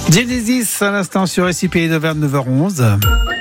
Genesis à l'instant sur ici Pays d'Auvergne 9h11.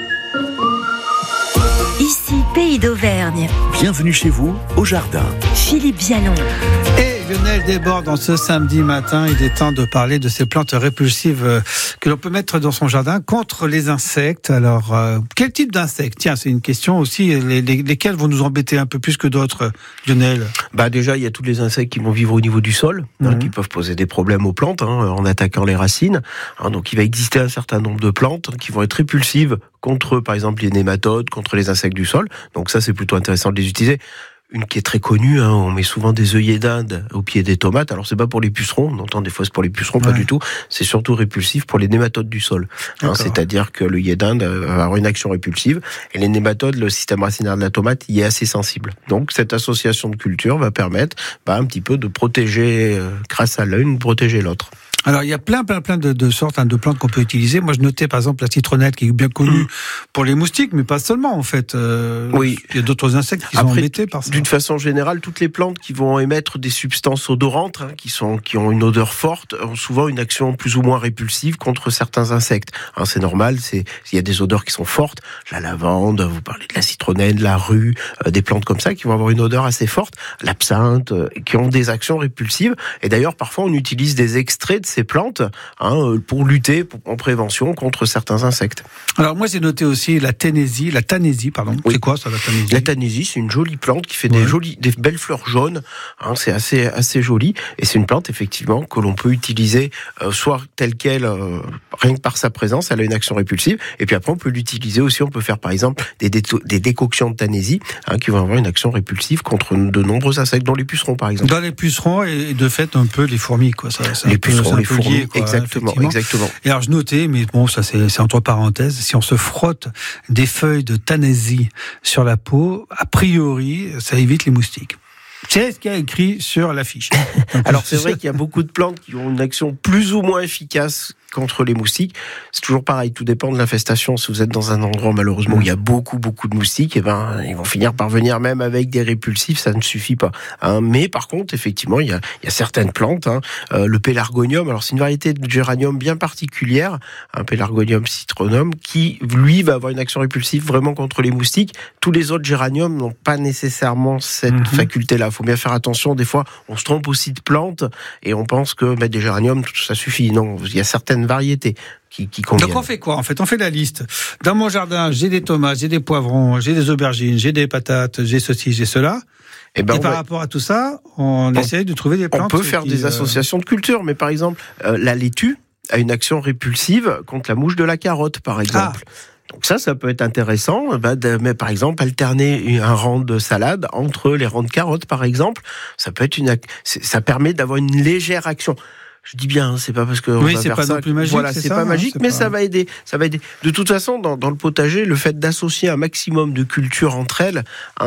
Ici Pays d'Auvergne. Bienvenue chez vous au jardin. Philippe Vialon. Et Lionel déborde en ce samedi matin. Il est temps de parler de ces plantes répulsives que l'on peut mettre dans son jardin contre les insectes. Alors, quel type d'insectes ? Tiens, c'est une question aussi. Lesquels vont nous embêter un peu plus que d'autres, Lionel ? Déjà, il y a tous les insectes qui vont vivre au niveau du sol, qui peuvent poser des problèmes aux plantes en attaquant les racines. Donc, il va exister un certain nombre de plantes qui vont être répulsives contre, par exemple, les nématodes, contre les insectes du sol. Donc ça, c'est plutôt intéressant de les utiliser. Une qui est très connue, on met souvent des œillets d'Inde au pied des tomates. Alors c'est pas pour les pucerons, on entend des fois c'est pour les pucerons, pas du tout. C'est surtout répulsif pour les nématodes du sol. C'est-à-dire que l'œillet d'Inde va avoir une action répulsive et les nématodes, le système racinaire de la tomate, y est assez sensible. Donc cette association de cultures va permettre un petit peu de protéger, grâce à l'une, de protéger l'autre. Alors, il y a plein de sortes de plantes qu'on peut utiliser. Moi, je notais, par exemple, la citronnelle, qui est bien connue pour les moustiques, mais pas seulement, en fait. Oui. Il y a d'autres insectes qui sont embêtés par ça. D'une façon générale, toutes les plantes qui vont émettre des substances odorantes, qui ont une odeur forte, ont souvent une action plus ou moins répulsive contre certains insectes. C'est normal, il y a des odeurs qui sont fortes. La lavande, vous parlez de la citronnelle, la rue, des plantes comme ça, qui vont avoir une odeur assez forte. L'absinthe, qui ont des actions répulsives. Et d'ailleurs, parfois, on utilise des extraits de ces plantes pour lutter en prévention contre certains insectes. Alors moi j'ai noté aussi la tanésie. Oui. C'est quoi ça, la tanésie ? La tanésie, c'est une jolie plante qui fait des belles fleurs jaunes. C'est assez joli et c'est une plante effectivement que l'on peut utiliser soit telle quelle, rien que par sa présence, elle a une action répulsive. Et puis après on peut l'utiliser aussi. On peut faire par exemple des décoctions de tanésie qui vont avoir une action répulsive contre de nombreux insectes, dont les pucerons par exemple. Dans les pucerons et de fait un peu les fourmis quoi. Les pucerons. Les fourmis, lié, quoi, exactement. Et alors je notais, mais bon, ça c'est entre parenthèses, si on se frotte des feuilles de tanésie sur la peau, a priori, ça évite les moustiques. C'est ce qu'il y a écrit sur l'affiche. Alors c'est vrai qu'il y a beaucoup de plantes qui ont une action plus ou moins efficace contre les moustiques. C'est toujours pareil, tout dépend de l'infestation. Si vous êtes dans un endroit malheureusement où il y a beaucoup de moustiques, ils vont finir par venir même avec des répulsifs, ça ne suffit pas. Mais par contre, effectivement, il y a certaines plantes, le pélargonium, alors c'est une variété de géranium bien particulière, un pélargonium citronum, qui lui va avoir une action répulsive vraiment contre les moustiques. Tous les autres géraniums n'ont pas nécessairement cette faculté-là. Il faut bien faire attention, des fois on se trompe aussi de plantes et on pense que mettre des géraniums, ça suffit. Non, il y a certaines variétés qui conviennent. Donc on fait quoi ? En fait, on fait la liste. Dans mon jardin, j'ai des tomates, j'ai des poivrons, j'ai des aubergines, j'ai des patates, j'ai ceci, j'ai cela. Et par rapport à tout ça, on essaye de trouver des plantes. On peut faire des associations de cultures, mais par exemple, la laitue a une action répulsive contre la mouche de la carotte, par exemple. Donc ça peut être intéressant, mais par exemple, alterner un rang de salade entre les rangs de carottes, par exemple, ça peut être ça permet d'avoir une légère action. Je dis bien, c'est pas parce que on va c'est faire pas ça. Non plus magique, voilà, c'est pas magique, mais ça va aider. Ça va aider. De toute façon, dans le potager, le fait d'associer un maximum de cultures entre elles,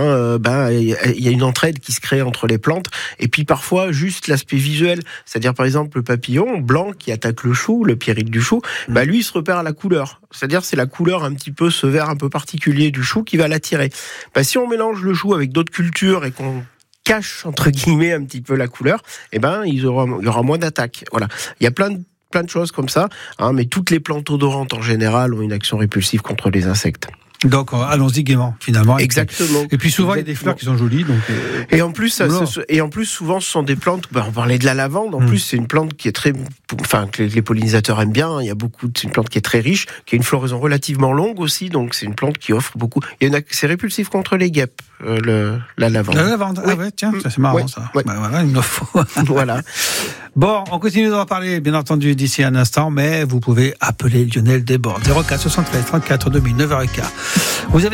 il y a une entraide qui se crée entre les plantes. Et puis parfois, juste l'aspect visuel, c'est-à-dire par exemple le papillon blanc qui attaque le chou, le pierrick du chou, lui il se repère à la couleur. C'est-à-dire c'est la couleur un petit peu, ce vert un peu particulier du chou qui va l'attirer. Si on mélange le chou avec d'autres cultures et qu'on cache entre guillemets un petit peu la couleur, il y aura moins d'attaques. Voilà. Il y a plein de choses comme ça, mais toutes les plantes odorantes en général ont une action répulsive contre les insectes. Donc allons-y gaiement finalement. Exactement. Et puis souvent il y a des fleurs qui sont jolies. Donc et en plus souvent ce sont des plantes. On parlait de la lavande. En plus c'est une plante qui est que les pollinisateurs aiment bien. C'est une plante qui est très riche, qui a une floraison relativement longue aussi. Donc c'est une plante qui offre beaucoup. C'est répulsif contre les guêpes. La lavande. La lavande. Oui. Ah ouais, tiens, c'est marrant ça. Ouais. Voilà, il nous faut. Voilà. Bon, on continue d'en parler, bien entendu, d'ici un instant, mais vous pouvez appeler Lionel Desbordes. 04 73 34 2000, 9h15. Vous avez des questions ?